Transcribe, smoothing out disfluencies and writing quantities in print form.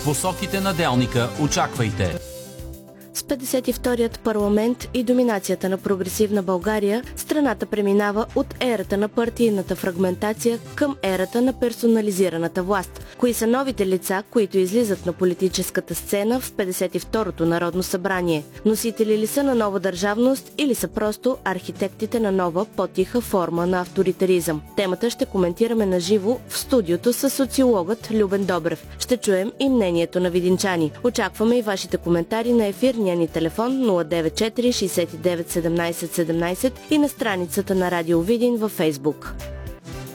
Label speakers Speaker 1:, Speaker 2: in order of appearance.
Speaker 1: посоките на делника очаквайте.
Speaker 2: С 52-ят парламент и доминацията на прогресивна България, страната преминава от ерата на партийната фрагментация към ерата на персонализираната власт. Кои са новите лица, които излизат на политическата сцена в 52-то Народно събрание? Носители ли са на нова държавност или са просто архитектите на нова, по-тиха форма на авторитаризъм? Темата ще коментираме на живо в студиото с социологът Любен Добрев. Ще чуем и мнението на видинчани. Очакваме и вашите коментари на ефирния ни телефон 094 69 17 17 и на страницата на Радио Видин във Фейсбук.